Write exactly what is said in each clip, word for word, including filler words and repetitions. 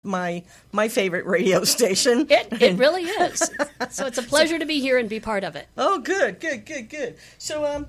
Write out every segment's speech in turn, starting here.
my my favorite radio station. It it really is. So it's a pleasure to be here and be part of it. Oh, good, good, good, good. So um,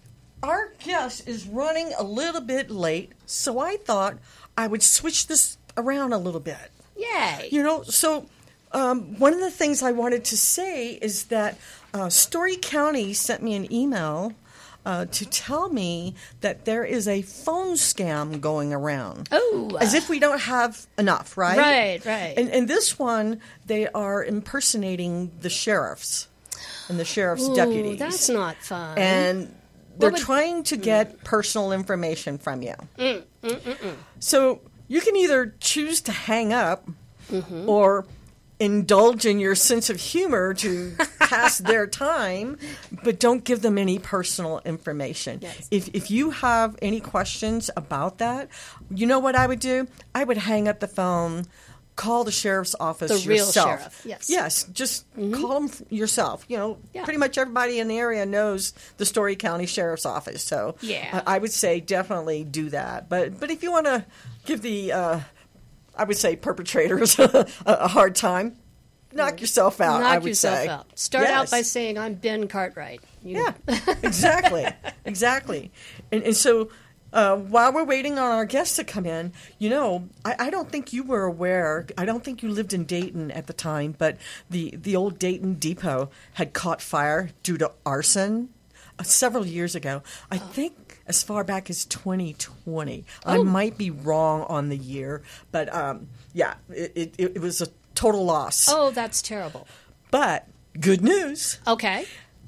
our guest is running a little bit late, so I thought I would switch this around a little bit. Yay! You know, so um, one of the things I wanted to say is that uh, Story County sent me an email Uh, to tell me that there is a phone scam going around. Oh. As if we don't have enough, right? Right, right. And, and this one, they are impersonating the sheriffs and the sheriff's Ooh, deputies. that's not fun. And they're would- trying to get personal information from you. Mm, mm, mm, mm. So you can either choose to hang up Mm-hmm. or indulge in your sense of humor to pass their time, but don't give them any personal information. Yes. If if you have any questions about that, you know what I would do? I would hang up the phone, call the sheriff's office The real yourself. sheriff, yes. Yes, just call them yourself. You know, Yeah. pretty much everybody in the area knows the Story County Sheriff's Office, so Yeah. I, I would say definitely do that. But but if you want to give the uh, I would say perpetrators a, a hard time, knock yourself out, Knock I would yourself say. out. Start Yes. out by saying, I'm Ben Cartwright. You Yeah, exactly, exactly. And, and so uh, while we're waiting on our guests to come in, you know, I, I don't think you were aware, I don't think you lived in Dayton at the time, but the, the old Dayton Depot had caught fire due to arson uh, several years ago. I think as far back as twenty twenty. I Oh. might be wrong on the year, but um, yeah, it, it, it was a total loss. Oh, that's terrible. But good news. Okay.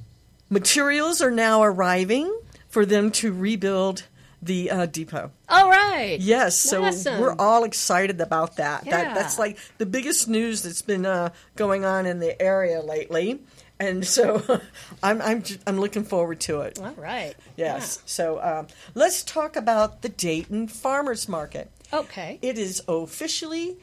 Materials are now arriving for them to rebuild the uh, depot. All right. Yes, so Awesome. we're all excited about that. Yeah. That that's like the biggest news that's been uh, going on in the area lately, and so I'm I'm ju- I'm looking forward to it. All right. Yes. So um, let's talk about the Dayton Farmers Market. Yeah. Okay. It is officially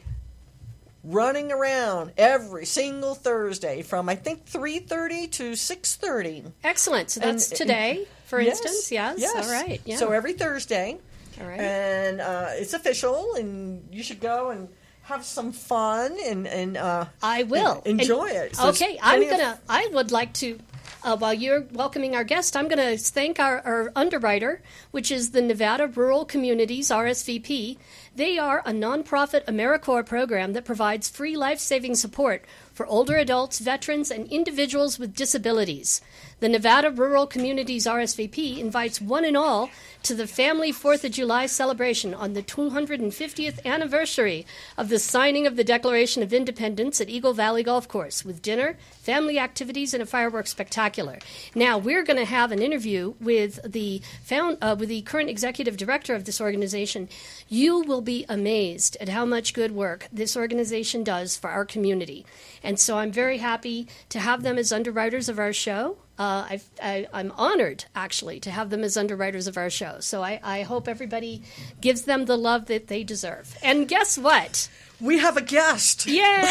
running around every single Thursday from I think three thirty to six thirty. Excellent. So that's And- today, for Yes, instance. Yes. yes. All right. Yeah. So every Thursday, All right. and uh, it's official, and you should go and have some fun and and uh, I will and enjoy And- it. So there's okay, I'm plenty of- gonna. I would like to. Uh, while you're welcoming our guest, I'm going to thank our, our underwriter, which is the Nevada Rural Communities, R S V P. They are a nonprofit AmeriCorps program that provides free life-saving support for older adults, veterans, and individuals with disabilities. The Nevada Rural Communities R S V P invites one and all to the Family Fourth of July celebration on the two hundred fiftieth anniversary of the signing of the Declaration of Independence at Eagle Valley Golf Course, with dinner, family activities, and a fireworks spectacular. Now, we're going to have an interview with the found, uh, with the current executive director of this organization. You will be amazed at how much good work this organization does for our community. And so I'm very happy to have them as underwriters of our show. Uh, I've, I, I'm honored, actually, to have them as underwriters of our show. So I, I hope everybody gives them the love that they deserve. And guess what? we have a guest.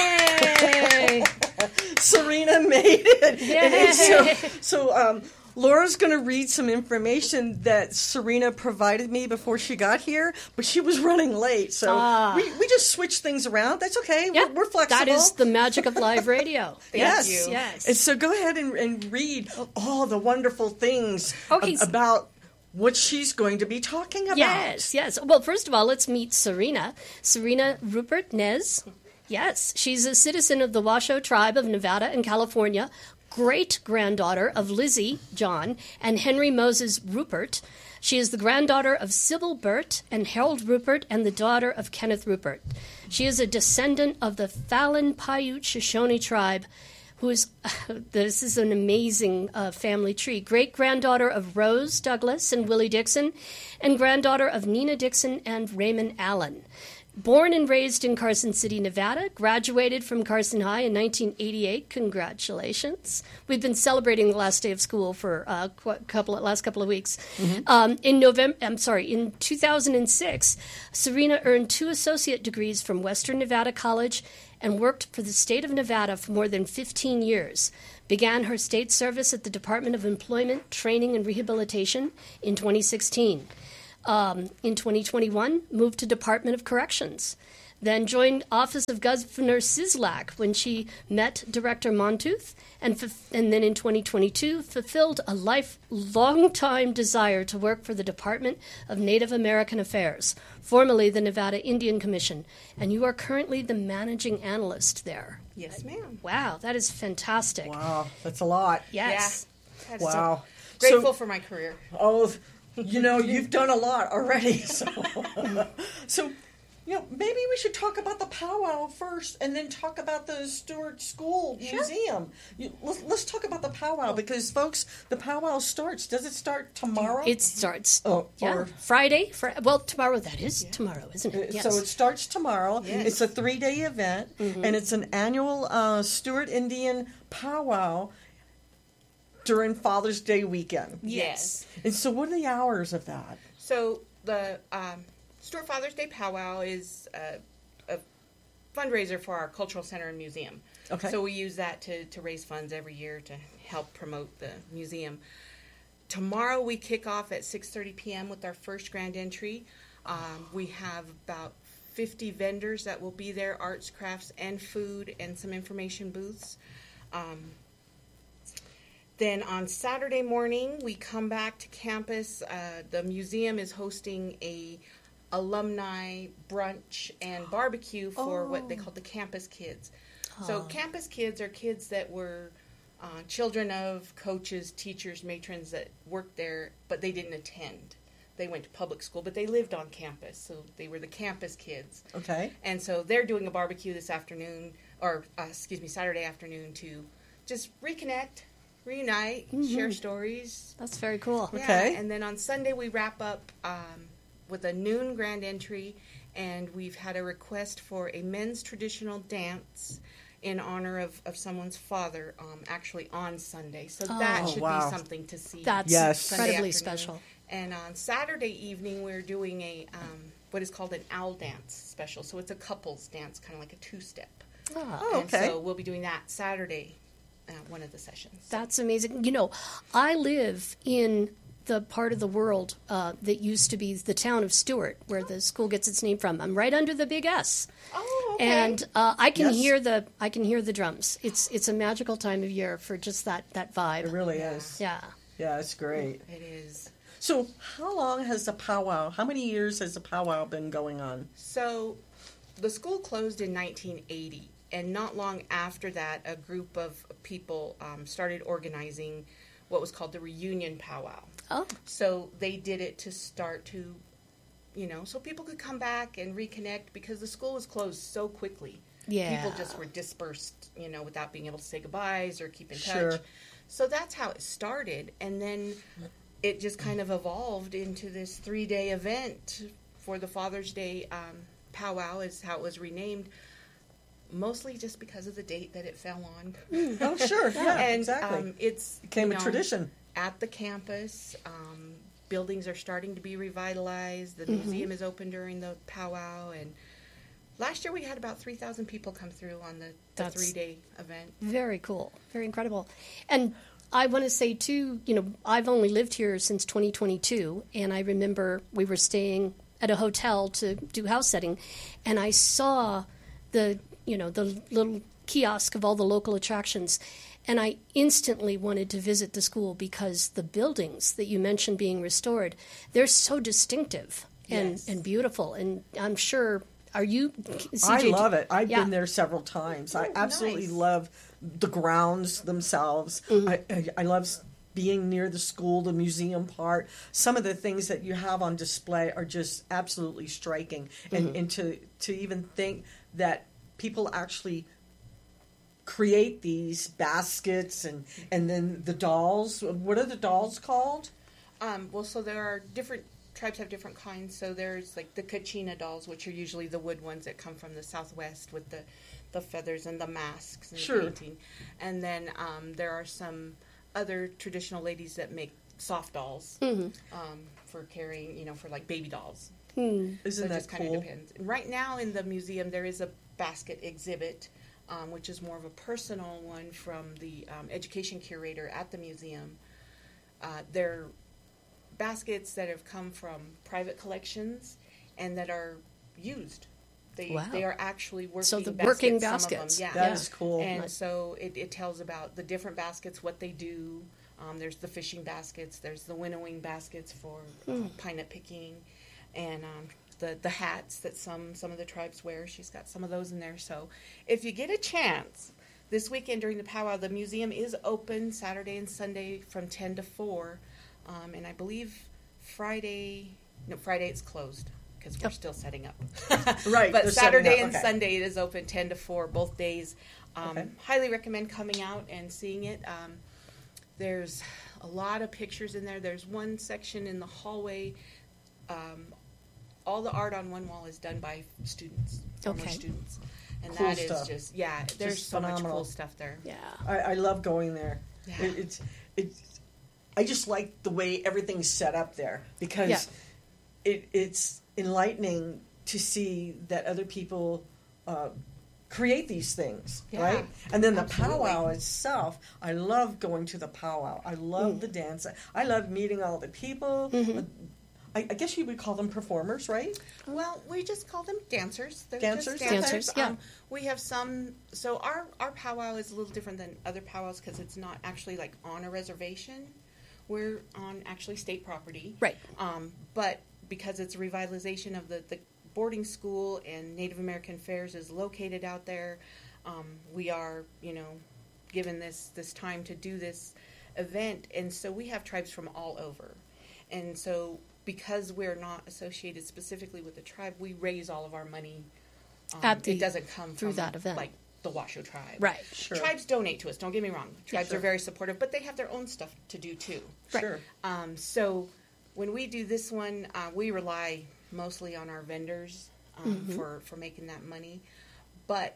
Yay! Serena made it. Yay! And- and so so um, Laura's going to read some information that Serena provided me before she got here, but she was running late, so Ah. we, we just switched things around. That's okay. Yeah, We're, we're flexible. That is the magic of live radio. Yes. Yes. Yes. And so go ahead and, and read all the wonderful things Okay, ab- s- about what she's going to be talking about. Yes, yes. Well, first of all, let's meet Serena. Serena Rupert Nez. Yes, she's a citizen of the Washoe tribe of Nevada and California, great-granddaughter of Lizzie John and Henry Moses Rupert. She is the granddaughter of Sybil Burt and Harold Rupert and the daughter of Kenneth Rupert. She is a descendant of the Fallon Paiute Shoshone tribe, who is, this is an amazing uh, family tree, great-granddaughter of Rose Douglas and Willie Dixon, and granddaughter of Nina Dixon and Raymond Allen. Born and raised in Carson City, Nevada, graduated from Carson High in nineteen eighty-eight. Congratulations! We've been celebrating the last day of school for a uh, qu- couple last couple of weeks. Mm-hmm. Um, in November, I'm sorry, in two thousand six, Serena earned two associate degrees from Western Nevada College and worked for the state of Nevada for more than fifteen years. Began her state service at the Department of Employment, Training, and Rehabilitation in twenty sixteen. Um, in twenty twenty-one, moved to Department of Corrections. then joined Office of Governor Sisolak when she met Director Montooth, and, f- and then in twenty twenty-two fulfilled a life long time desire to work for the Department of Native American Affairs, formerly the Nevada Indian Commission, and you are currently the managing analyst there. Yes, ma'am. Wow, that is fantastic. Wow, that's a lot. Yes. Yeah. That's Wow. Grateful So- for my career. Oh, you know, you've done a lot already. So, so, you know, maybe we should talk about the powwow first, and then talk about the Stewart School Museum. You, let's, let's talk about the powwow because, folks, the powwow starts. Does it start tomorrow? It starts. Oh, yeah. or- Friday. Fr- well, tomorrow. That is tomorrow, isn't Uh, it? Yes. So it starts tomorrow. Yes. It's a three-day event, and it's an annual uh, Stewart Indian powwow during Father's Day weekend. Yes. And so, what are the hours of that? So the um, Stewart Father's Day Powwow is a, a fundraiser for our cultural center and museum. Okay. So we use that to, to raise funds every year to help promote the museum. Tomorrow we kick off at six thirty p.m. with our first grand entry. Um, we have about fifty vendors that will be there, arts, crafts, and food, and some information booths. Um, Then on Saturday morning, we come back to campus. Uh, the museum is hosting a alumni brunch and barbecue for what they call the campus kids. So campus kids are kids that were uh, children of coaches, teachers, matrons that worked there, but they didn't attend. They went to public school, but they lived on campus, so they were the campus kids. Okay. And so they're doing a barbecue this afternoon, or uh, excuse me, Saturday afternoon to just reconnect, reunite, share stories. That's very cool. Yeah, Okay. and then on Sunday we wrap up um, with a noon grand entry, and we've had a request for a men's traditional dance in honor of, of someone's father, um, actually on Sunday. So that Oh, should wow. be something to see. That's Yes. Sunday incredibly afternoon. special. And on Saturday evening, we're doing a um, what is called an owl dance special. So it's a couples dance, kind of like a two-step. Ah, Oh, And okay. so we'll be doing that Saturday, uh, one of the sessions. that's amazing. You know, I live in the part of the world uh, that used to be the town of Stewart, where the school gets its name from. I'm right under the big S. Oh, okay. And uh, I can Yes. hear the I can hear the drums. It's it's a magical time of year for just that that vibe. It really is. Yeah. Yeah, it's great. It is. So, how long has the powwow? How many years has the powwow been going on? So the school closed in nineteen eighty, and not long after that, a group of people um, started organizing what was called the reunion powwow. Oh, So they did it to start to, you know, so people could come back and reconnect because the school was closed so quickly. yeah. People just were dispersed, you know, without being able to say goodbyes or keep in Sure. touch. So that's how it started. And then it just kind of evolved into this three day event for the Father's Day um, powwow, is how it was renamed. Mostly just because of the date that it fell on. Oh, sure. Yeah, and exactly. um, it's Became you a know, tradition. at the campus. Um, buildings are starting to be revitalized. The museum is open during the powwow, and last year we had about three thousand people come through on the, the That's- three day event. Very cool. Very incredible. And I want to say, too, you know, I've only lived here since twenty twenty-two, and I remember we were staying at a hotel to do house setting, and I saw the, you know, the little kiosk of all the local attractions, and I instantly wanted to visit the school because the buildings that you mentioned being restored, they're so distinctive and, Yes. and beautiful, and I'm sure, are you, C I J, love it. I've yeah. been there several times. I Oh, absolutely nice. love the grounds themselves. Mm-hmm. I, I, I love s- being near the school, the museum part. Some of the things that you have on display are just absolutely striking. And, Mm-hmm. and to, to even think that people actually create these baskets and, and then the dolls. What are the dolls called? Um, well, so there are different tribes have different kinds. So there's like the Kachina dolls, which are usually the wood ones that come from the Southwest with the, the feathers and the masks and Sure. the painting. And then um, there are some other traditional ladies that make soft dolls um, for carrying, you know, for like baby dolls. Isn't So it that just kind cool? of depends. And right now in the museum, there is a basket exhibit, um, which is more of a personal one from the um, education curator at the museum. Uh, they're baskets that have come from private collections and that are used. They Wow. they are actually working So the baskets, working some of baskets. them, yeah. That Yeah. is cool. And Nice. so it, it tells about the different baskets, what they do. Um, there's the fishing baskets, there's the winnowing baskets for Hmm. uh, pine nut picking, and um, the, the hats that some, some of the tribes wear. She's got some of those in there. So if you get a chance, this weekend during the powwow, the museum is open Saturday and Sunday from ten to four. Um, and I believe Friday, no, Friday it's closed because we're Oh. still setting up. Right, But they're setting Saturday up, and okay. Sunday it is open ten to four both days. Um, Okay. Highly recommend coming out and seeing it. Um, there's a lot of pictures in there. There's one section in the hallway. Um, all the art on one wall is done by students, former Okay. students. And Cool that is stuff. just, yeah, there's Just so much phenomenal. cool stuff there. Yeah. I, I love going there. Yeah. It, it's it's. I just like the way everything's set up there because Yeah. it it's enlightening to see that other people uh, create these things, Yeah, right? And then the absolutely. powwow itself. I love going to the powwow. I love Mm. the dance. I love meeting all the people. Mm-hmm. I, I guess you would call them performers, right? Well, we just call them dancers. They're Dancers? Just Dancers, dancers. yeah. Um, we have some. So our our powwow is a little different than other powwows because it's not actually like on a reservation. We're on actually state property. Right. Um, but because it's a revitalization of the, the boarding school and Native American Affairs is located out there, um, we are, you know, given this, this time to do this event. And so we have tribes from all over. And so because we're not associated specifically with the tribe, we raise all of our money. Um, At the- it doesn't come through from that event. like the Washoe tribe. Right. Sure. Tribes donate to us. Don't get me wrong. Tribes Sure. are very supportive, but they have their own stuff to do too. Right. Sure. Um, so when we do this one, uh, we rely mostly on our vendors um, Mm-hmm. for for making that money. But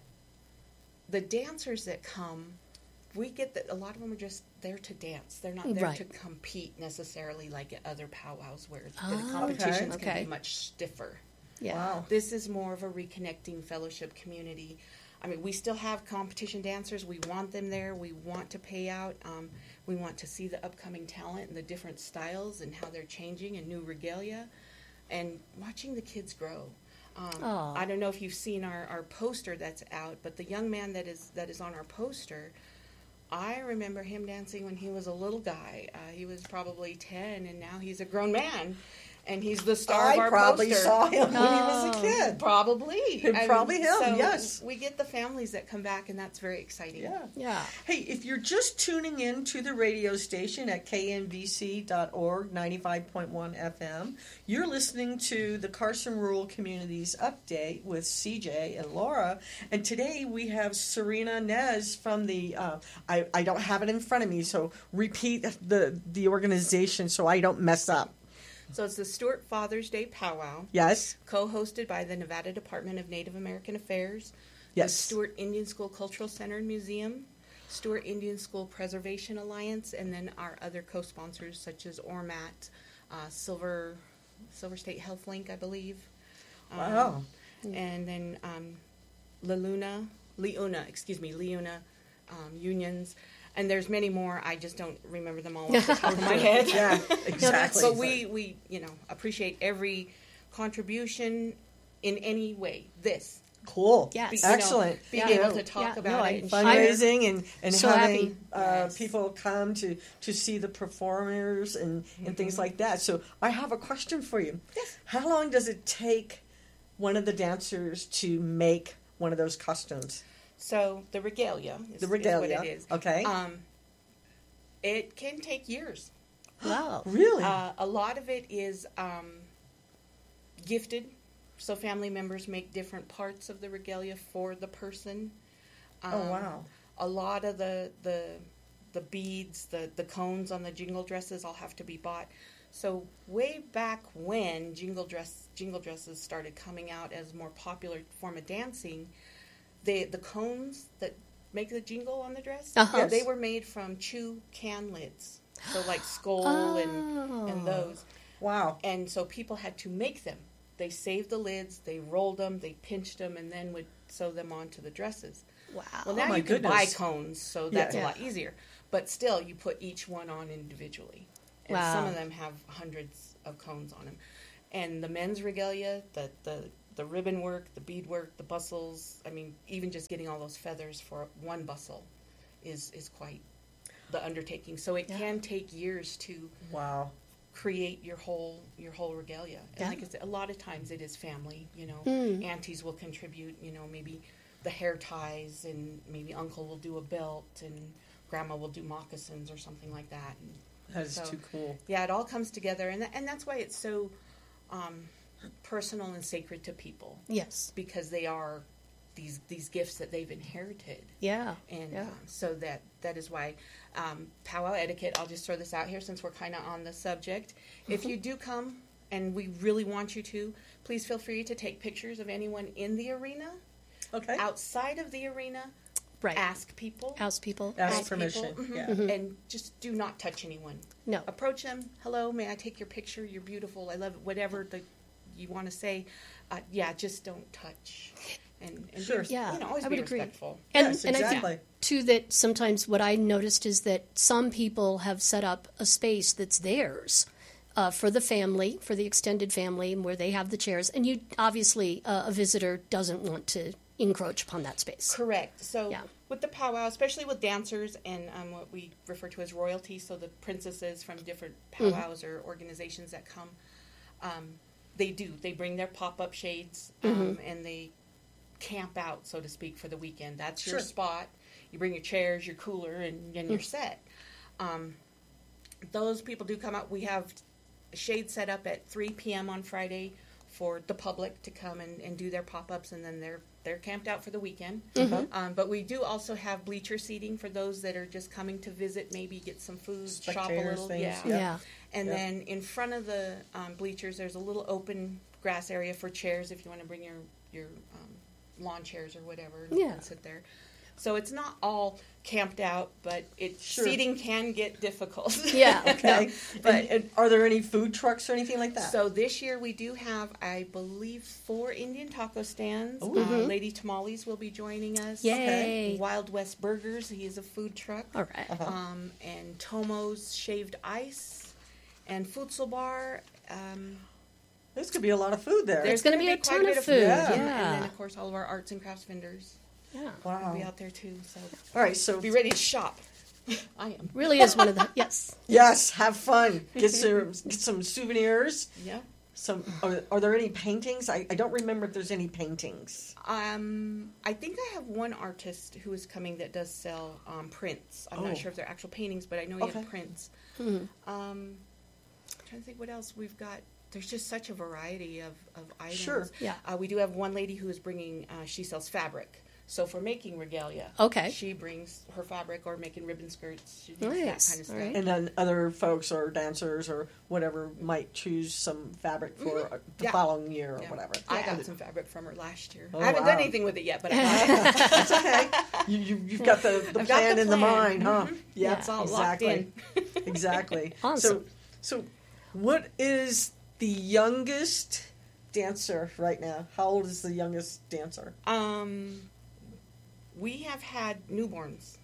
the dancers that come, we get that a lot of them are just there to dance. They're not there Right. to compete necessarily like at other powwows where Oh, the competitions okay. can Okay. be much stiffer. Yeah. Wow. This is more of a reconnecting fellowship community. I mean, we still have competition dancers. We want them there. We want to pay out. Um, we want to see the upcoming talent and the different styles and how they're changing and new regalia and watching the kids grow. Um, Aw. I don't know if you've seen our, our poster that's out, but the young man that is that is on our poster, I remember him dancing when he was a little guy. Uh, he was probably ten, and now he's a grown man. And he's the star I of our probably poster. saw him when he was a Oh. kid. Probably. I Probably him, so yes. We get the families that come back, and that's very exciting. Yeah. Yeah. Hey, if you're just tuning in to the radio station at K N V C dot org, ninety-five point one F M, you're listening to the Carson Rural Communities Update with C J and Laura. And today we have Serena Nez from the, uh, I, I don't have it in front of me, so repeat the, the organization so I don't mess up. So it's the Stewart Father's Day Powwow, Yes? co-hosted by the Nevada Department of Native American Affairs, Yes. the Stewart Indian School Cultural Center and Museum, Stewart Indian School Preservation Alliance, and then our other co-sponsors such as O R M A T, uh, Silver Silver State Health Link, I believe. Um, Wow. And then um, La Luna, Leuna, excuse me, Leuna um, unions. And there's many more. I just don't remember them all off the top of my head. Yeah, exactly. But we, we, you know, appreciate every contribution in any way. This. Cool. Yes. Be- you know, Excellent. being Yeah. able to talk Yeah. about No, I- it and share. Fundraising and, and So having happy. uh, Yes. people come to, to see the performers and, and Mm-hmm. things like that. So I have a question for you. Yes. How long does it take one of the dancers to make one of those costumes? So the regalia is, The is regalia, what it is. okay. Um, it can take years. Wow. Really? Uh, a lot of it is um, gifted, so family members make different parts of the regalia for the person. Um, Oh, wow. A lot of the the the beads, the the cones on the jingle dresses, all have to be bought. So way back when jingle dress jingle dresses started coming out as a more popular form of dancing, the the cones that make the jingle on the dress, Uh-huh. yeah, they were made from chew can lids. So like skull and Oh. and those. Wow. And so people had to make them. They saved the lids, they rolled them, they pinched them, and then would sew them onto the dresses. Wow. Well, now my you can buy goodness. cones, so that's Yeah. a lot easier. But still, you put each one on individually. And some Wow. of them have hundreds of cones on them. And the men's regalia, the, the the ribbon work, the bead work, the bustles. I mean, even just getting all those feathers for one bustle is is quite the undertaking. So it Yeah. can take years to Wow. create your whole your whole regalia. And Yeah. like I said, a lot of times it is family. You know, Mm. aunties will contribute. You know, maybe the hair ties, and maybe uncle will do a belt, and grandma will do moccasins or something like that. And That is So- too cool. yeah, it all comes together, and tha- and that's why it's so um, personal and sacred to people, Yes. because they are these these gifts that they've inherited, Yeah. and Yeah. um, so that that is why um, powwow etiquette. I'll just throw this out here since we're kind of on the subject. If you do come, and we really want you to, please feel free to take pictures of anyone in the arena. Okay. Outside of the arena, Right. ask people. House people. Ask ask permission. people, mhm, Yeah. and just do not touch anyone. No. Approach them. Hello, may I take your picture? You're beautiful. I love it. Whatever the you want to say. Uh, yeah, just don't touch. And, and Sure. be, Yeah, you know, always I be would agree. respectful. And, Yes, and I exactly. think, too, that sometimes what I noticed is that some people have set up a space that's theirs uh, for the family, for the extended family, where they have the chairs. And you obviously, uh, a visitor doesn't want to encroach upon that space. Correct. So Yeah. with the powwow, especially with dancers and um, what we refer to as royalty, so the princesses from different Mm-hmm. powwows or organizations that come, um, they do. They bring their pop-up shades um, Mm-hmm. and they camp out, so to speak, for the weekend. That's your Sure. spot. You bring your chairs, your cooler, and, and you're set. Um, those people do come out. We have shades set up at three p.m. on Friday for the public to come and, and do their pop-ups, and then they're they're camped out for the weekend. Um, but we do also have bleacher seating for those that are just coming to visit, maybe get some food, shop a Spectators, little. things, Yeah. yeah. Yeah. And Yep. then in front of the um, bleachers, there's a little open grass area for chairs if you want to bring your your um, lawn chairs or whatever and, Yeah. and sit there. So it's not all camped out, but it Sure. seating can get difficult. Yeah. Okay. But- and, and are there any food trucks or anything like that? So this year we do have, I believe, four Indian taco stands. Ooh. Uh, Mhm. Lady Tamales will be joining us. Yay. Wild West Burgers, he is a food truck. All right. Uh-huh. Um, and Tomo's Shaved Ice and Futsal Bar. Um, There's going to be a lot of food there. there's gonna gonna be a quite ton bit of food, Yeah. And yeah. then, of course, all of our arts and crafts vendors Yeah. will Wow. be out there, too. So All right, so be ready to shop. I am. Really is one of the, yes. yes, have fun. Get some get some souvenirs. Yeah. Some are, are there any paintings? I, I don't remember if there's any paintings. Um, I think I have one artist who is coming that does sell um, prints. I'm Oh. not sure if they're actual paintings, but I know you Okay. have prints. Mhm. Um, I'm trying to think what else we've got. There's just such a variety of, of items. Sure. Yeah. Uh, we do have one lady who is bringing, uh, she sells fabric. So for making regalia, Okay. she brings her fabric, or making ribbon skirts. She does Nice. that kind of stuff. All right. And then other folks or dancers or whatever might choose some fabric for uh, the Mm-hmm. Yeah. following year or Yeah. whatever. I Yeah. got some fabric from her last year. Oh, I haven't wow. done anything with it yet, but I got it. That's okay. You, you, you've got the, the I've got plan the in the plan. mind, huh? Mhm. Yeah, It's all exactly. locked in. Exactly. Awesome. So, so what is the youngest dancer right now? How old is the youngest dancer? Um, we have had newborns.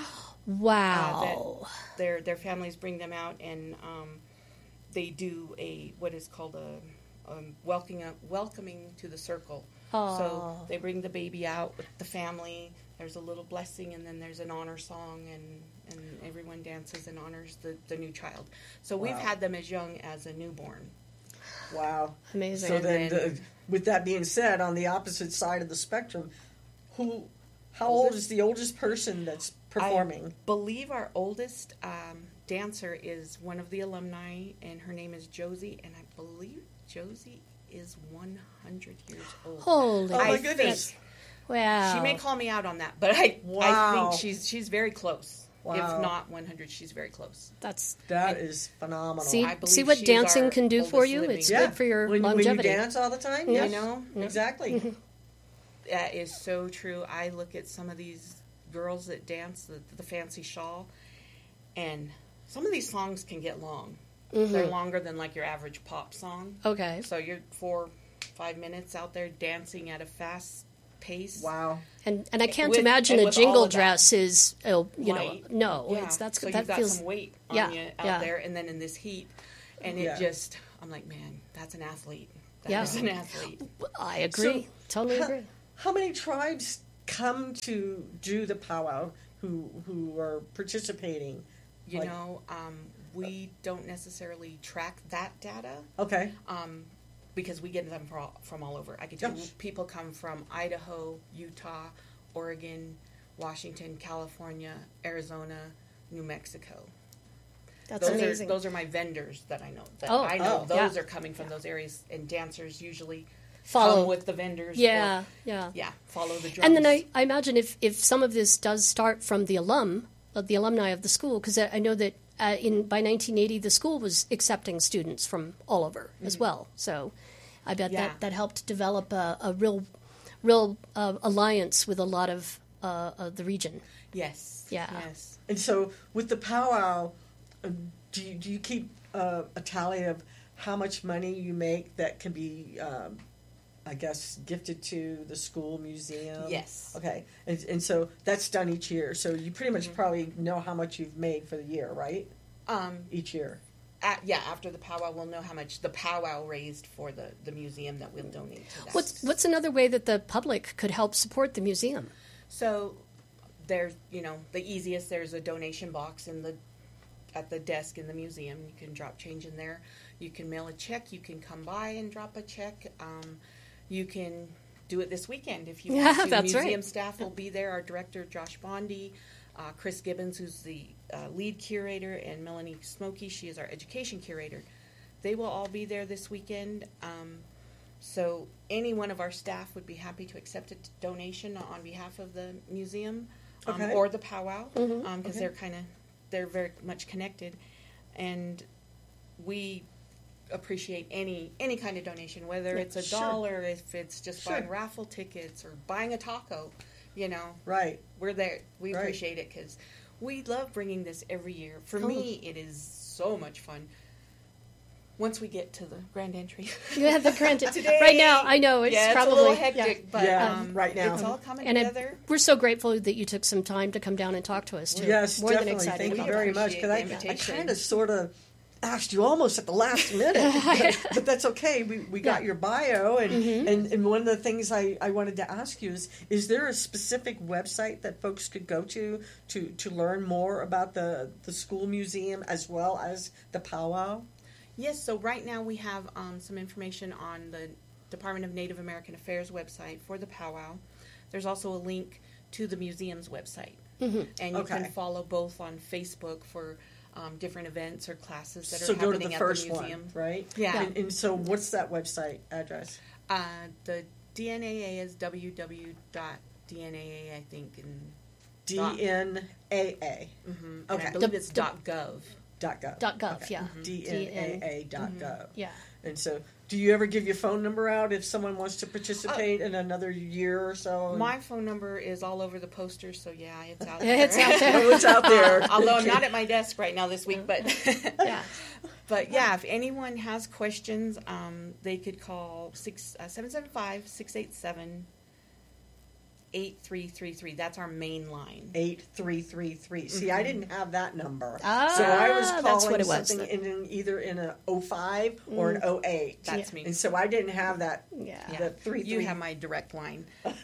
Wow. Their their families bring them out, and um, they do a what is called a um, welcoming welcoming to the circle. So Aw. they bring the baby out with the family. There's a little blessing, and then there's an honor song, and, and everyone dances and honors the, the new child. So we've Wow. had them as young as a newborn. Wow. Amazing. So then, And the, with that being said, on the opposite side of the spectrum, who, how old is the oldest person that's performing? I believe our oldest um, dancer is one of the alumni, and her name is Josie, and I believe Josie is one hundred years old. Holy. Oh, my I goodness. think Wow. she may call me out on that, but I I Wow. think she's she's very close. Wow. If not one hundred, she's very close. That's That is phenomenal. see I believe see what she's dancing our can do for oldest you. living. It's yeah. good for your when, longevity. When you dance all the time? Yeah. Yes. You know, Exactly. that is so true. I look at some of these girls that dance the, the fancy shawl, and some of these songs can get long. Mm-hmm. They're longer than like your average pop song. Okay. So you're four, five minutes out there dancing at a fast pace. Wow. And and I can't With- imagine and a with all jingle of that dress is oh you Light. know no Yeah. it's that's so that you've got feels some weight on yeah, you out yeah. there, and then in this heat, and it Yeah. just I'm like, man, that's an athlete. that Yeah. is an athlete. I agree. So, totally how, agree. How many tribes come to do the powwow who who are participating? You Like- know, um, we don't necessarily track that data Okay. um, because we get them from all, from all over. I can tell you Yes. people come from Idaho, Utah, Oregon, Washington, California, Arizona, New Mexico. That's those amazing. Are, those are my vendors that I know. That Oh, I know oh, those yeah. are coming from those areas, and dancers usually Follow. come with the vendors. yeah, or, yeah. yeah, follow the drums. And then I, I imagine if, if some of this does start from the alum, uh, the alumni of the school, because I, I know that uh, in by nineteen eighty the school was accepting students from all over as well. So I bet Yeah. that, that helped develop a, a real real uh, alliance with a lot of uh, uh, the region. Yes. Yeah. Yes. And so with the powwow, uh, do you, do you keep uh, a tally of how much money you make that can be, um, I guess, gifted to the school museum? Yes. Okay. And, and so that's done each year. So you pretty much Mm-hmm. probably know how much you've made for the year, right? Um, Each year. at, yeah, after the powwow, we'll know how much the powwow raised for the, the museum that we'll donate to that. What's what's another way that the public could help support the museum? So there's, you know, the easiest, there's a donation box in the at the desk in the museum. You can drop change in there. You can mail a check. You can come by and drop a check. Um, you can do it this weekend if you Yeah, want to. that's right. Museum staff will be there. Our director, Josh Bondi, uh, Chris Gibbons, who's the uh, lead curator, and Melanie Smokey, she is our education curator. They will all be there this weekend. Um, so any one of our staff would be happy to accept a t- donation on behalf of the museum um, Okay. or the powwow because Mhm. um, Okay. they're kind of they're very much connected, and we appreciate any any kind of donation, whether Yeah, it's a sure. dollar, if it's just Sure. buying raffle tickets or buying a taco. You know, Right. we're there. We Right. appreciate it because we love bringing this every year. For Oh. me, it is so much fun. Once we get to the grand entry, You have the current Today- right now. I know it's yeah, probably it's a little yeah. hectic, but Yeah, um, right now. it's all coming And I, together. we're so grateful that you took some time to come down and talk to us too. Yes, More definitely. than excited Thank you about very that. much. Because I, Appreciate the I invitation. kind of sort of asked you almost at the last minute, but, but that's okay. We, we got Yeah. your bio, and, Mhm. and, and one of the things I, I wanted to ask you is, is there a specific website that folks could go to to, to learn more about the, the school museum as well as the powwow? Yes, so right now we have um, some information on the Department of Native American Affairs website for the powwow. There's also a link to the museum's website. Mhm. And you Okay. can follow both on Facebook for um, different events or classes that are So go to happening the at first the museum. one, right? Yeah. And, and so what's that website address? Uh, the D N A A is w w w dot d n a a, I think, and, D N A A mhm, and Okay. I believe The- it's the- dot gov. dot gov. Dot gov, Okay. yeah. D N A A dot gov. Yeah. And so, do you ever give your phone number out if someone wants to participate in another year or so? My phone number is all over the posters, so yeah, it's out Yeah, there. it's out there. Oh, it's out there. Although I'm not at my desk right now this week, but Yeah. but yeah, if anyone has questions, um, they could call six uh, seven seven five six eight seven eight three three three. That's our main line. Eight three three three. See, I didn't have that number, Ah, so I was calling that's what it was. something in an, either in a oh five or an oh eight. That's me. And so I didn't have that. Yeah. The three You three. have my direct line.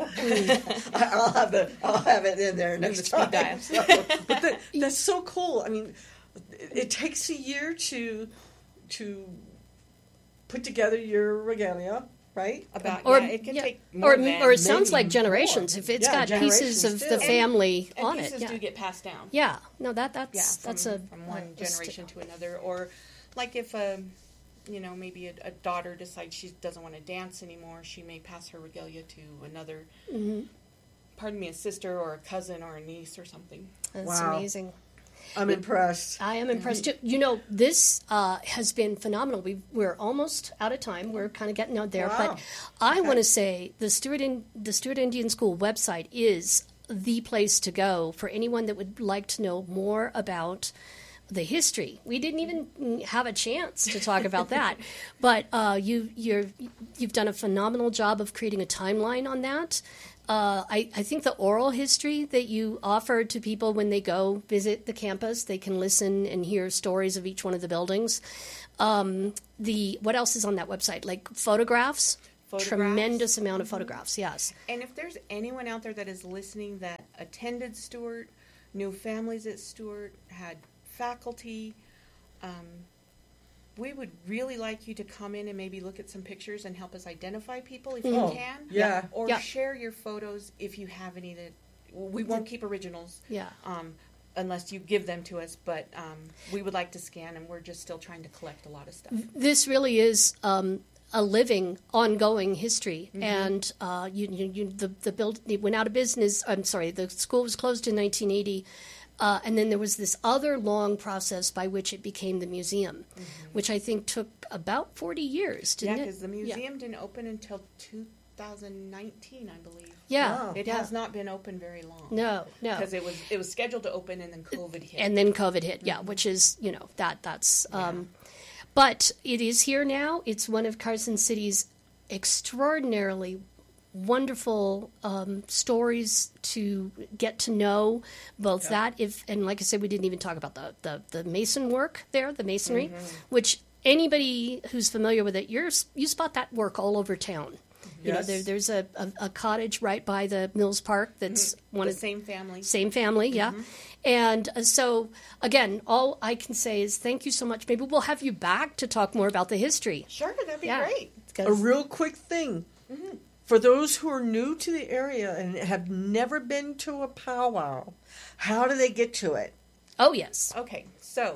I'll have the I'll have it in there next the speed time. dial. So, but that, that's so cool. I mean, it, it takes a year to to put together your regalia, right? About Or yeah, it can yeah. take more or, than or it sounds maybe like generations more. if it's Yeah, got pieces generations of too. the And- family and on pieces it. Yeah. do get passed down. Yeah. No, that Yeah, that's from, that's a from one a st- generation to another, or like if a you know maybe a, a daughter decides she doesn't want to dance anymore, she may pass her regalia to another. Mhm. Pardon me, a sister or a cousin or a niece or something. That's Wow. amazing. I'm impressed. I am impressed too. You know, this uh, has been phenomenal. We we're almost out of time. We're kind of getting out there, Wow. but I want to say the Stewart in, the Stewart Indian School website is the place to go for anyone that would like to know more about the history. We didn't even have a chance to talk about that, but uh, you you're you've done a phenomenal job of creating a timeline on that. uh, I, I think the oral history that you offer to people when they go visit the campus, they can listen and hear stories of each one of the buildings. Um, the what else is on that website? Like photographs? Photographs. Tremendous amount of photographs, yes. And if there's anyone out there that is listening that attended Stewart, knew families at Stewart, had faculty, um, we would really like you to come in and maybe look at some pictures and help us identify people if you Oh, can. yeah. Or Yeah. share your photos if you have any that we won't keep originals. Yeah. Um, unless you give them to us, but um, we would like to scan, and we're just still trying to collect a lot of stuff. This really is um, a living, ongoing history, and uh, you, you, you, the the build it went out of business. I'm sorry, the school was closed in nineteen eighty, uh, and then there was this other long process by which it became the museum, which I think took about forty years, Yeah, didn't it? because the museum didn't open until two thousand nineteen, I believe. Yeah, Wow. It yeah. has not been open very long. No, no. Because it was it was scheduled to open and then COVID hit. And then COVID hit, yeah, which is, you know, that that's. Um, But it is here now. It's one of Carson City's extraordinarily wonderful um, stories to get to know. Both that, if and like I said, we didn't even talk about the the, the mason work there, the masonry, which anybody who's familiar with it, you're you spot that work all over town. You know, Yes. there, there's a, a, a cottage right by the Mills Park that's one the of same family. same family, yeah. And uh, so, again, all I can say is thank you so much. Maybe we'll have you back to talk more about the history. Sure, that'd be Yeah. great. A real quick thing. For those who are new to the area and have never been to a powwow, how do they get to it? Oh, yes. Okay, so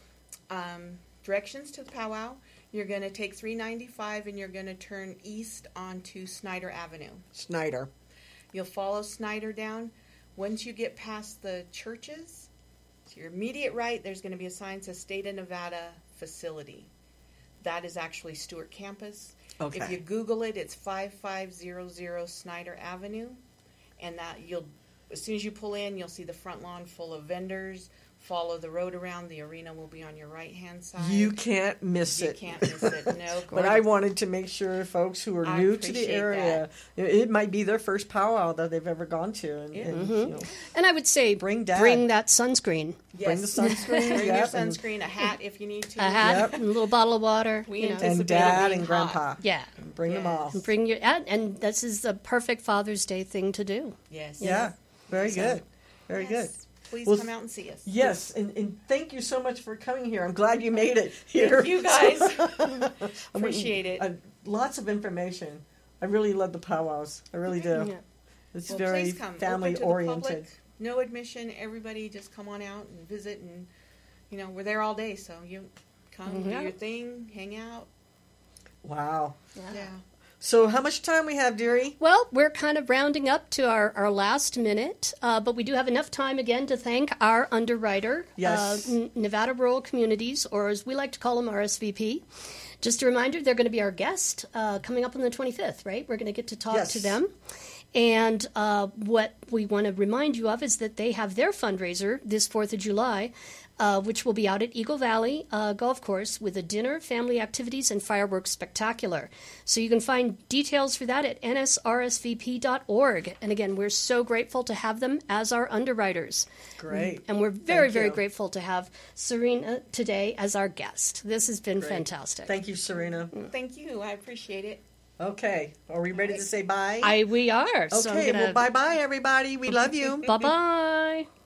um, directions to the powwow. You're going to take three ninety-five and you're going to turn east onto Snyder Avenue. Snyder. You'll follow Snyder down. Once you get past the churches, to your immediate right, there's going to be a sign that says State of Nevada Facility. That is actually Stewart Campus. Okay. If you Google it, it's five five zero zero Snyder Avenue, and that you'll as soon as you pull in, you'll see the front lawn full of vendors. Follow the road around. The arena will be on your right hand side. You can't miss You it. can't miss it. No, But I wanted to make sure folks who are I new to the appreciate area, it it might be their first powwow that they've ever gone to. And, Yeah. and, you know, And I would say Bring Dad. bring that sunscreen, bring the sunscreen. Bring your yep, and- sunscreen, a hat if you need to. a hat, Yep. and a little bottle of water. We you know. anticipate and Dad being and hot. Grandpa. Yeah. Bring them Yes. all. And bring your and, and this is the perfect Father's Day thing to do. Yes. Yeah, very So- good. Very good. Yes. Please Well, come out and see us. Yes, and, and thank you so much for coming here. I'm glad you made it here. Thank you guys. I mean, Appreciate it. uh, lots of information. I really love the powwows. I really do. Yeah. It's Well, very please come. family Open to the oriented. public. No admission. Everybody just come on out and visit, and you know we're there all day, so you come do Yeah. your thing, hang out. Wow. Yeah. So how much time we have, dearie? Well, we're kind of rounding up to our, our last minute, uh, but we do have enough time again to thank our underwriter, Yes. uh, N- Nevada Rural Communities, or as we like to call them, R S V P. Just a reminder, they're going to be our guest uh, coming up on the twenty-fifth, right? We're going to get to talk Yes. to them. And uh, what we want to remind you of is that they have their fundraiser this fourth of July, uh, which will be out at Eagle Valley uh, Golf Course with a dinner, family activities, and fireworks spectacular. So you can find details for that at N S R S V P dot org. And again, we're so grateful to have them as our underwriters. Great. And we're very, Thank very you. grateful to have Serena today as our guest. This has been Great. fantastic. Thank you, Serena. Thank you. I appreciate it. Okay. Are we ready to say bye? I we are. okay. So I'm gonna, Well, bye-bye, everybody. We love you. Bye bye.